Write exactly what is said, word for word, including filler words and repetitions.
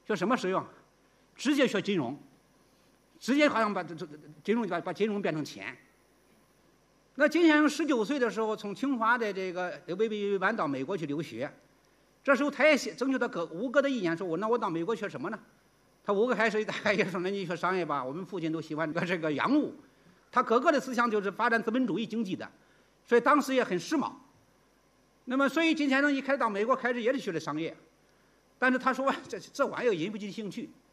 学什么实用？直接学金融，直接好像把这这金融把把金融变成钱。那金先生十九岁的时候，从清华的这个维维湾到美国去留学，这时候他也征求他哥五哥的意见，说我那我到美国学什么呢？他五个开始大概也说，那你学商业吧，我们父亲都喜欢这个洋务。他哥哥的思想就是发展资本主义经济的，所以当时也很时髦。那么，所以金先生一开始到美国开始也是学的商业，但是他说这这玩意儿引不起兴趣。